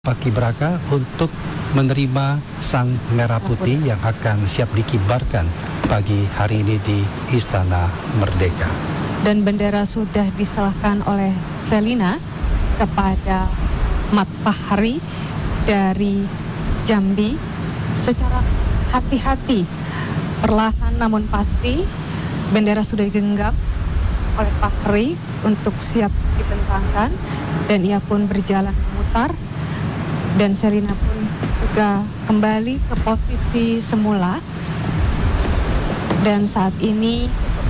Paskibraka untuk menerima Sang Merah Putih yang akan siap dikibarkan pagi hari ini di Istana Merdeka. Dan bendera sudah diserahkan oleh Selina kepada Mat Fahri dari Jambi secara hati-hati, perlahan namun pasti bendera sudah digenggam oleh Fahri untuk siap dibentangkan dan ia pun berjalan memutar. Dan Selina pun juga kembali ke posisi semula. Dan saat ini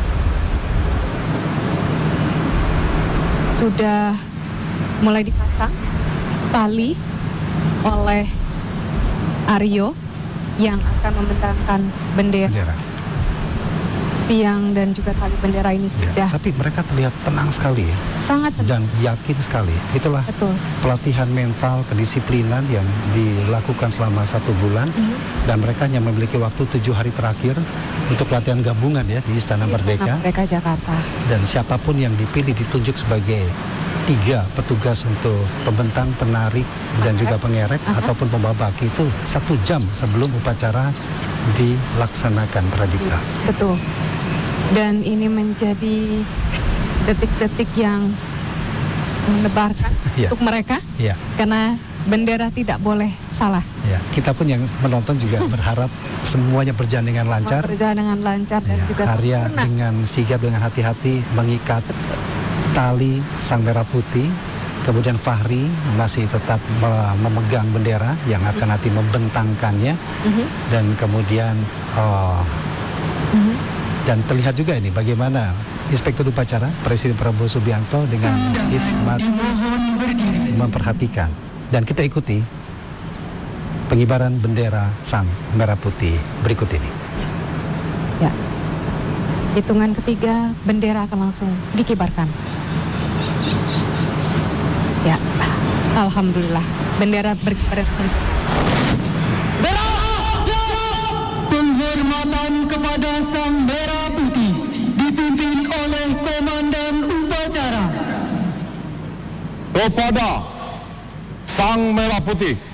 sudah mulai dipasang tali oleh Aryo yang akan membentangkan bendera. Tiang dan juga tali bendera ini sudah. Ya, tapi mereka terlihat tenang sekali ya. Sangat tenang. Dan yakin sekali. Itulah Betul. Pelatihan mental, kedisiplinan yang dilakukan selama 1 bulan. Dan mereka hanya memiliki waktu 7 hari terakhir untuk latihan gabungan ya di Istana Merdeka. Merdeka Jakarta. Dan siapapun yang dipilih ditunjuk sebagai 3 petugas untuk pembentang, penarik, dan juga pengerek ataupun pembawa baki itu 1 jam sebelum upacara dilaksanakan, Pradipta. Betul. Dan ini menjadi detik-detik yang menebarkan untuk mereka, karena bendera tidak boleh salah. Ya, kita pun yang menonton juga berharap semuanya berjalan dengan lancar. Berjalan dengan lancar dan juga Arya dengan sigap, dengan hati-hati mengikat tali Sang Merah Putih. Kemudian Fahri masih tetap memegang bendera yang akan nanti membentangkannya. Dan kemudian dan terlihat juga ini bagaimana Inspektur Upacara Presiden Prabowo Subianto dengan hikmat memperhatikan. Dan kita ikuti pengibaran bendera Sang Merah Putih berikut ini. Ya. Hitungan ketiga bendera akan langsung dikibarkan. Ya, alhamdulillah bendera berkibar sempurna. Penghormatan kepada Sang Merah Putih dipimpin oleh Komandan Upacara. Kepada Sang Merah Putih